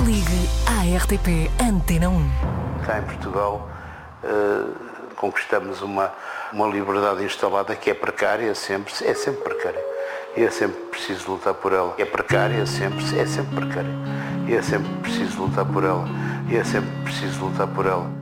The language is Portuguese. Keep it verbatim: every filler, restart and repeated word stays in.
Ligue à R T P Antena um. Cá em Portugal uh, conquistamos uma, uma liberdade instalada que é precária, sempre, é sempre precária. E é sempre preciso lutar por ela. É precária, sempre, é sempre precária. E é sempre preciso lutar por ela. E é sempre preciso lutar por ela.